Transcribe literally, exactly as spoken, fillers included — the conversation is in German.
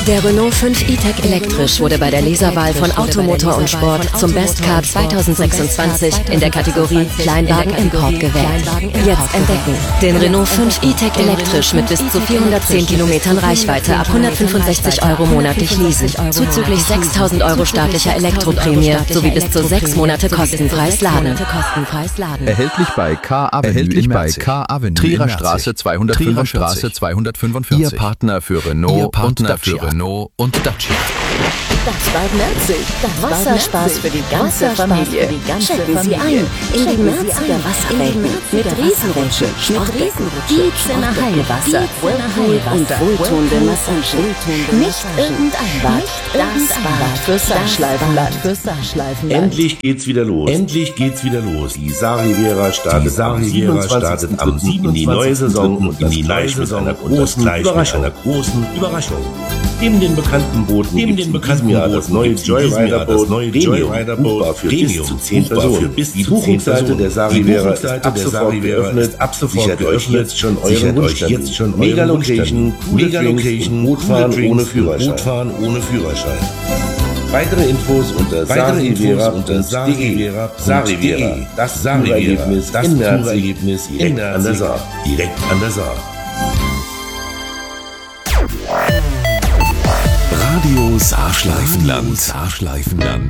Der Renault fünf E-Tech elektrisch wurde bei der Leserwahl von Automotor und Sport zum Best Car zwanzig sechsundzwanzig in der Kategorie Kleinwagen Import gewählt. Jetzt entdecken den Renault fünf E-Tech elektrisch mit bis zu vierhundertzehn Kilometern Reichweite ab hundertfünfundsechzig Euro monatlich leasen, zuzüglich sechstausend Euro staatlicher Elektroprämie sowie bis zu sechs Monate kostenfreis laden. Erhältlich bei Car Avenue Erhältlich bei Car Avenue Trierer Straße zweihundertfünfundvierzig. Ihr Partner für Renault Ihr Partner und für Renault und Dacia. Das Bad Merzig. Wasserspaß für die ganze Familie. Checken Sie ein in die Merziger Wasserwelten mit Riesenrutschen, Sportbecken, Gießener Heilwasser, Whirlpool und wohltuende Massagen. Nicht irgendein Bad, das Bad fürs Saarschleifenland. Endlich geht's wieder los. Endlich geht's wieder los. Die Saar-Riviera startet, Saar-Riviera startet am siebten in die neue Saison und in die gleich mit einer großen Überraschung. Einer großen Überraschung. Neben den bekannten Booten neben den bekannten Jahr das neue Joyrider-Boot, neue Joyrider-Boot für bis zu zehn Personen. Die Buchungsseite der Saar-Riviera ist ab sofort geöffnet. Ab sofort geöffnet. Schon euren Wunsch jetzt schon Mega Location, Mega Location, Bootfahren ohne Führerschein. Bootfahren ohne Führerschein. Weitere Infos unter Saar-Riviera unter Saar-Riviera. Saar-Riviera, das Tourerlebnis, das Tourerlebnis direkt an der Saar. Direkt an der Saar. Radio Saarschleifenland.